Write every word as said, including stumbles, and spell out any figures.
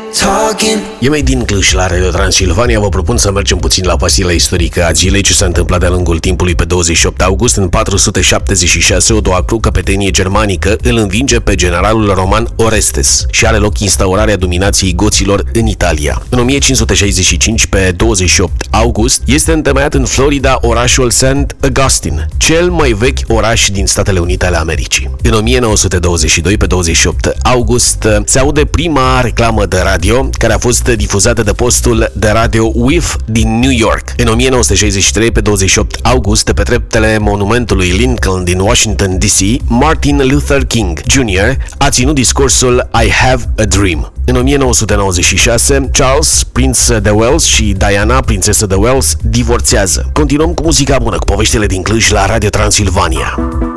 talking. E mai din Cluj la Radio Transilvania. Vă propun să mergem puțin la pastila istorică a zilei, ce s-a întâmplat de-a lungul timpului. Pe douăzeci și opt august, în patru sute șaptezeci și șase, o doua căpetenie germanică îl învinge pe generalul roman Orestes și are loc instaurarea dominației goților în Italia. În o mie cinci sute șaizeci și cinci, pe douăzeci și opt august, este întemeiat în Florida orașul Saint Augustine, cel mai vechi oraș din Statele Unite ale Americii. În o mie nouă sute douăzeci și doi, pe douăzeci și opt august, se aude prima reclamă de radio, care a fost difuzată de postul de radio W I F din New York. În o mie nouă sute șaizeci și trei, pe douăzeci și opt august, pe treptele monumentului Lincoln din Washington D C, Martin Luther King junior a ținut discursul I Have a Dream. În o mie nouă sute nouăzeci și șase, Charles, prinț de Wales, și Diana, prințesă de Wales, divorțează. Continuăm cu muzica bună, cu poveștile din Cluj la Radio Transilvania.